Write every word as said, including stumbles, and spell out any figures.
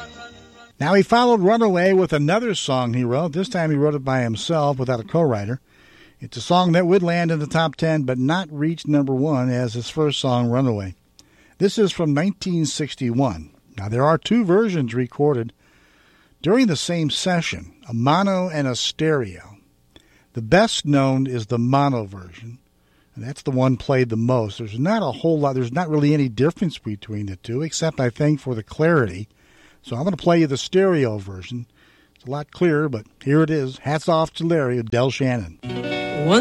Now he followed Runaway with another song he wrote. This time he wrote it by himself without a co-writer. It's a song that would land in the top ten but not reach number one as his first song, Runaway. This is from nineteen sixty-one. Now there are two versions recorded during the same session, a mono and a stereo. The best known is the mono version, and that's the one played the most. There's not a whole lot, there's not really any difference between the two, except I think for the clarity. So I'm going to play you the stereo version. It's a lot clearer, but here it is. Hats off to Larry, Del Shannon.